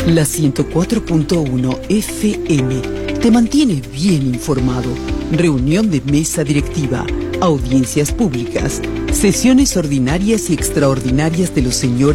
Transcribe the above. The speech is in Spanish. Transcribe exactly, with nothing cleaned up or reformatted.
La ciento cuatro punto uno F M te mantiene bien informado. Reunión de mesa directiva, audiencias públicas, sesiones ordinarias y extraordinarias de los señores